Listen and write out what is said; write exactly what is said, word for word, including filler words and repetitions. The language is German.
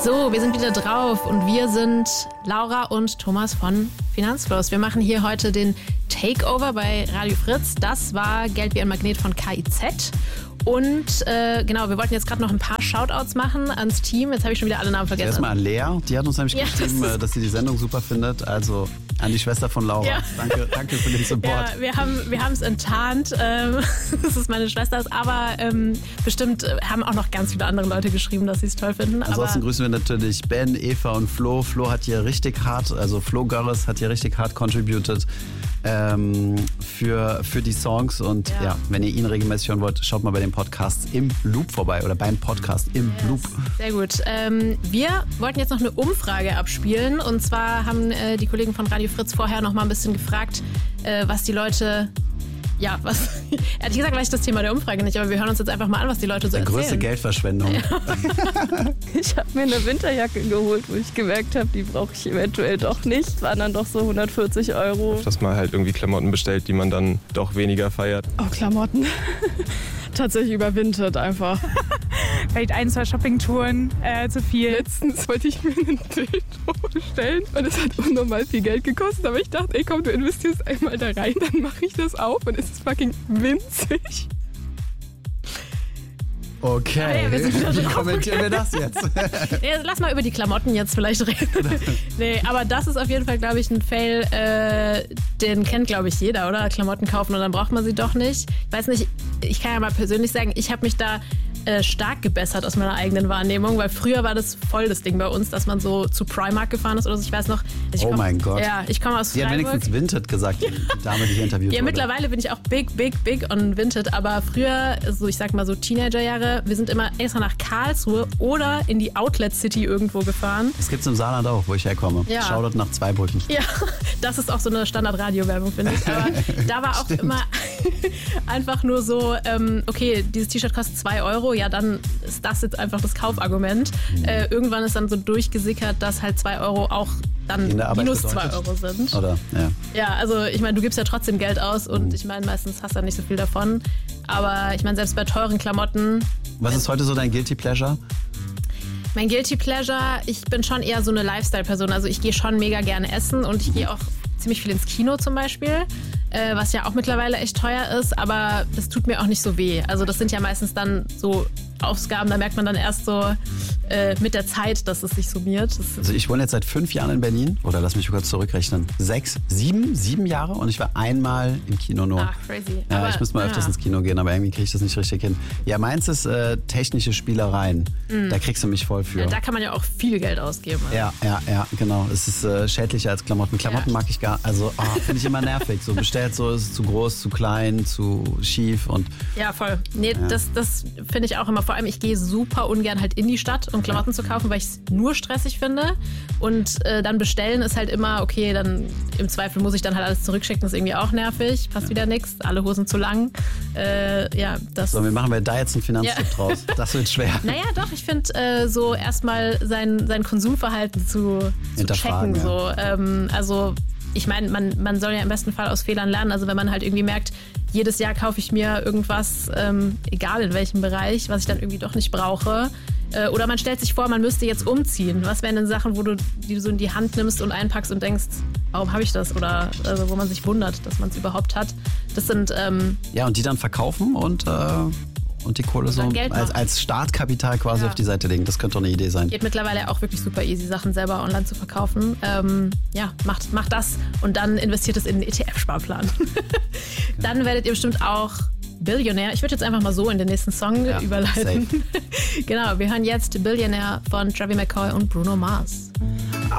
So, wir sind wieder drauf und wir sind Laura und Thomas von Finanzfluss. Wir machen hier heute den Takeover bei Radio Fritz. Das war Geld wie ein Magnet von K I Z. Und äh, genau, wir wollten jetzt gerade noch ein paar Shoutouts machen ans Team. Jetzt habe ich schon wieder alle Namen vergessen. Erstmal an Lea, die hat uns nämlich ja, geschrieben, das dass sie die Sendung super findet. Also an die Schwester von Laura. Ja. Danke, danke für den Support. Ja, wir haben wir haben es enttarnt, ähm, dass es meine Schwester ist. Aber ähm, bestimmt haben auch noch ganz viele andere Leute geschrieben, dass sie es toll finden. Ansonsten aber grüßen wir natürlich Ben, Eva und Flo. Flo hat hier richtig hart, also Flo Görres hat hier richtig hart contributed ähm, für, für die Songs. Und ja. ja, wenn ihr ihn regelmäßig hören wollt, schaut mal bei dem Podcast im Loop vorbei oder beim Podcast im yes. Loop. Sehr gut. Ähm, wir wollten jetzt noch eine Umfrage abspielen. Und zwar haben äh, die Kollegen von Radio Fritz vorher noch mal ein bisschen gefragt, äh, was die Leute... Ja, was, ehrlich gesagt weiß ich das Thema der Umfrage nicht, aber wir hören uns jetzt einfach mal an, was die Leute so erzählen. Die größte Geldverschwendung. Ja. Ich habe mir eine Winterjacke geholt, wo ich gemerkt habe, die brauche ich eventuell doch nicht. Das waren dann doch so hundertvierzig Euro. Dass man halt irgendwie Klamotten bestellt, die man dann doch weniger feiert. Oh, Klamotten. Tatsächlich überwintert einfach. Vielleicht ein, zwei Shoppingtouren äh, zu viel. Letztens wollte ich mir einen Dildo bestellen und es hat unnormal viel Geld gekostet. Aber ich dachte, ey komm, du investierst einmal da rein, dann mache ich das auf und es ist fucking winzig. Okay, ah, ja, wir wie kommentieren wir das jetzt? Ja, lass mal über die Klamotten jetzt vielleicht reden. Nee, aber das ist auf jeden Fall, glaube ich, ein Fail, äh, den kennt, glaube ich, jeder, oder? Klamotten kaufen und dann braucht man sie doch nicht. Ich weiß nicht, ich kann ja mal persönlich sagen, ich habe mich da äh, stark gebessert aus meiner eigenen Wahrnehmung, weil früher war das voll das Ding bei uns, dass man so zu Primark gefahren ist oder so. Ich weiß noch... Ich oh komm, mein Gott. Ja, ich komme aus Sie Freiburg. hat wenigstens Vinted gesagt, die, die Dame, die ich interviewt Ja, wurde. mittlerweile bin ich auch big, big, big on Vinted, aber früher, so ich sag mal so Teenagerjahre, wir sind immer extra nach Karlsruhe oder in die Outlet City irgendwo gefahren. Das gibt's im Saarland auch, wo ich herkomme. Ja. Shoutout nach Zweibrücken. Ja, das ist auch so eine Standard-Radio-Werbung, finde ich. Aber da war auch Stimmt. immer einfach nur so, ähm, okay, dieses T-Shirt kostet zwei Euro, ja, dann ist das jetzt einfach das Kaufargument. Mhm. Äh, irgendwann ist dann so durchgesickert, dass halt zwei Euro auch dann minus zwei Euro sind. Oder, ja. Ja, also ich meine, du gibst ja trotzdem Geld aus und mhm. ich meine, meistens hast du ja nicht so viel davon. Aber ich meine, selbst bei teuren Klamotten... Was ist heute so dein Guilty Pleasure? Mein Guilty Pleasure, ich bin schon eher so eine Lifestyle-Person. Also ich gehe schon mega gerne essen und ich gehe auch ziemlich viel ins Kino zum Beispiel, äh, was ja auch mittlerweile echt teuer ist, aber das tut mir auch nicht so weh. Also das sind ja meistens dann so Ausgaben, da merkt man dann erst so äh, mit der Zeit, dass es sich summiert. Das also ich wohne jetzt seit fünf Jahren in Berlin, oder lass mich kurz zurückrechnen, sechs, sieben, sieben Jahre und ich war einmal im Kino nur. Ach, crazy. Ja, aber, ich muss mal öfters ja. ins Kino gehen, aber irgendwie kriege ich das nicht richtig hin. Ja, meins ist äh, technische Spielereien. Mhm. Da kriegst du mich voll für. Ja, da kann man ja auch viel Geld ausgeben. Also. Ja, ja, ja, genau. Es ist äh, schädlicher als Klamotten. Klamotten ja. mag ich gar, also oh, finde ich immer nervig. So bestellt, so ist es zu groß, zu klein, zu schief und... Ja, voll. Nee, ja. das, das finde ich auch immer. Vor allem, ich gehe super ungern halt in die Stadt, um Klamotten zu kaufen, weil ich es nur stressig finde. Und äh, dann bestellen ist halt immer, okay, dann im Zweifel muss ich dann halt alles zurückschicken, ist irgendwie auch nervig, passt ja. wieder nichts, alle Hosen zu lang. Äh, ja, das so, wir machen wir da jetzt einen Finanztipp ja. draus. Das wird schwer. Naja, doch, ich finde äh, so erstmal sein, sein Konsumverhalten zu, zu checken. Ja. So. Ähm, also ich meine, man, man soll ja im besten Fall aus Fehlern lernen. Also wenn man halt irgendwie merkt, jedes Jahr kaufe ich mir irgendwas, ähm, egal in welchem Bereich, was ich dann irgendwie doch nicht brauche. Äh, oder man stellt sich vor, man müsste jetzt umziehen. Was wären denn Sachen, wo du die so in die Hand nimmst und einpackst und denkst, warum habe ich das? Oder also, wo man sich wundert, dass man es überhaupt hat. Das sind... Ähm, ja, und die dann verkaufen und... Äh Und die Kohle so als, als Startkapital quasi ja. auf die Seite legen. Das könnte doch eine Idee sein. Geht mittlerweile auch wirklich super easy, Sachen selber online zu verkaufen. Ähm, ja, macht, macht das und dann investiert es in den E T F-Sparplan. Dann werdet ihr bestimmt auch Billionär. Ich würde jetzt einfach mal so in den nächsten Song ja, überleiten. Genau, wir hören jetzt Billionär von Travie McCoy und Bruno Mars.